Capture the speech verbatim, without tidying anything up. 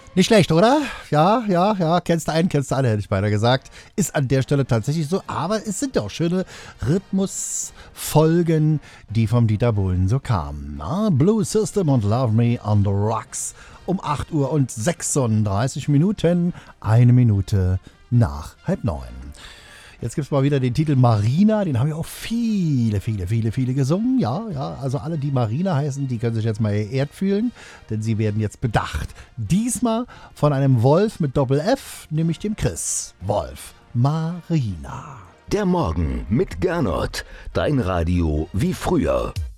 Nicht schlecht, oder? Ja, ja, ja, kennst du einen, kennst du alle, hätte ich beinahe gesagt. Ist an der Stelle tatsächlich so, aber es sind auch schöne Rhythmusfolgen, die vom Dieter Bohlen so kamen. Na? Blue System und Love Me on the Rocks um acht Uhr und sechsunddreißig Minuten, eine Minute nach halb neun. Jetzt gibt es mal wieder den Titel Marina, den haben ja auch viele, viele, viele, viele gesungen. Ja, ja, also alle, die Marina heißen, die können sich jetzt mal geehrt fühlen, denn sie werden jetzt bedacht. Diesmal von einem Wolf mit Doppel-F, nämlich dem Chris. Wolf, Marina. Der Morgen mit Gernot, dein Radio wie früher.